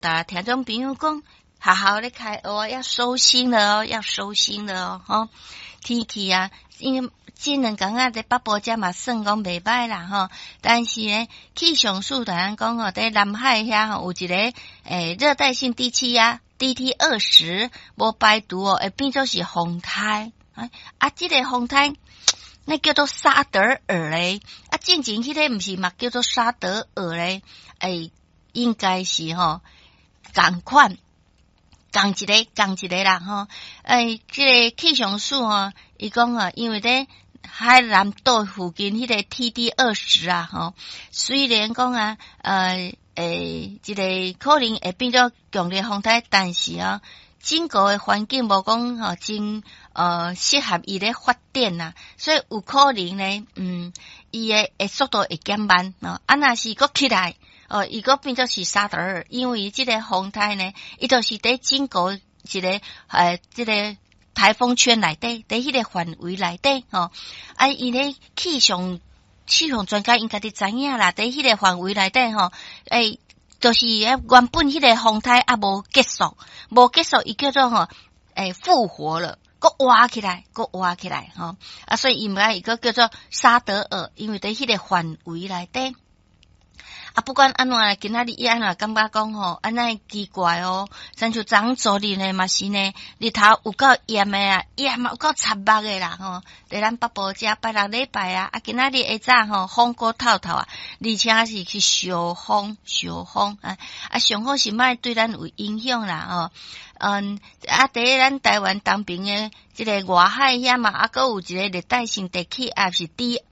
大听众朋友讲，好好咧开学要收心了哦，要收心了哦，天气啊，因为这两天啊，在北部遮嘛算讲袂歹啦吼，但是咧气象署同咱讲吼，在南海遐吼有一个热带性低气压 DT20，无排除哦，会变做是风台这个风台。那叫做沙德尔咧，之前迄个毋是嘛叫做沙德尔咧，应该是吼共款，共一个啦吼，这个气象署吼，伊讲啊，因为咧海南岛附近迄个 TD20啊吼，虽然讲啊，这个可能会变做强烈风台，但是啊。整个的环境无讲吼真适合伊咧发展呐，所以有可能咧，伊的速度会减慢若是佫起来伊佫变做是沙德尔，因为即个风台呢，伊就是伫整个一个即个台风圈内底，伫迄个范围内底伊咧气象专家应该伫知影啦，伫迄个范围内底就是原本迄个风台无结束，伊叫做复活了，佫活起来所以伊伊个叫做沙德尔，因为在迄个范围内底。不管安怎，今仔日伊安怎感觉讲吼，安尼奇怪哦，亲像昨昨日呢嘛是呢，日头有够炎的炎嘛有够插目的啦吼，在咱北部遮拜六礼拜今仔日下早风过透透而且是去小风上好是莫对咱有影响啦伫咱台湾东边的即个外海遐嘛，佫有一个热带性低气压是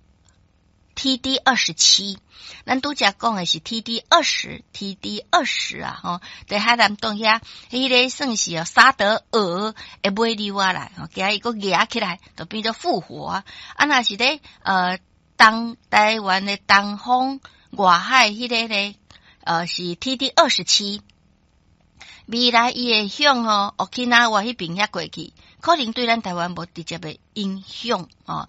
TD27，咱拄则讲的是 TD20 在海南岛遐，迄个算是沙德尔的尾流啦今日伊个压起来，就变做复活若是咧台湾的东方外海迄个咧是 TD27，未来伊会向Okinawa迄边遐过去。可能对咱台湾无直接的影响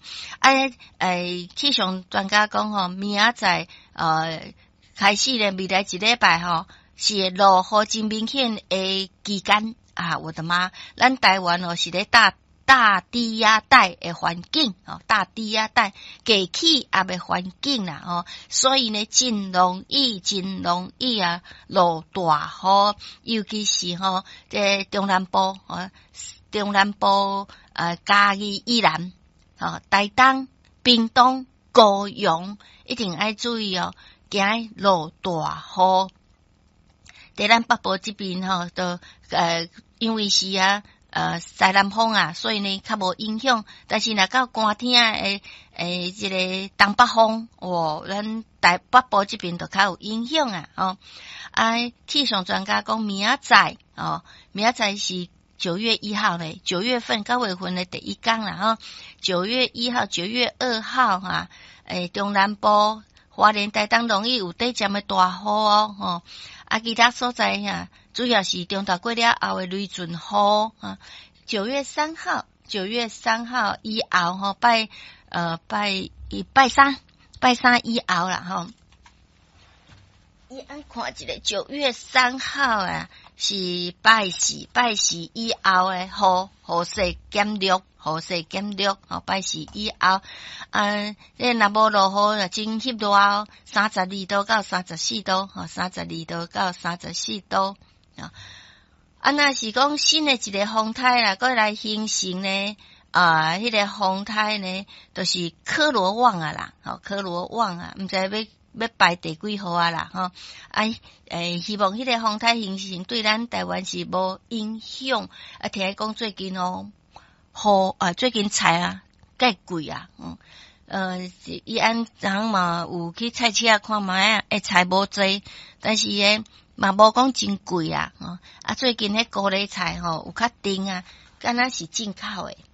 气象专家讲明仔载开始咧，未来一礼拜是落雨真明显的期间我的妈！咱台湾是咧大低压带的环境大低压带低气压的环境啦所以呢真容易落大雨，尤其是在中南部嘉义以南台东、屏东、高雄一定要注意惊落大雨。在咱北部这边都因为是西南风所以呢较无影响，但是若到寒天这个东北风咱台北部这边就较有影响气象专家讲明仔载是9月1号呢，9月份9月份的第一天啦9月1号、9月2号中南部、花莲、台东容易有短暂的大雨其他所在主要是中大过了后的雷阵雨9月3號以後拜三以後啦按看一個9月3號是拜四以後的雨勢減弱拜四以後若無落雨真翕熱32度到34度32度到34度若是講新的一個風台啦，過來形成呢迄個風台呢就是科羅旺啦科羅旺毋知要排第幾號啦希望迄個風台形成對咱台灣是無影響聽講最近最近菜介貴伊按人嘛有去菜市看覓菜無濟，但是嘛無講真貴最近迄高麗菜有較甜敢若是進口的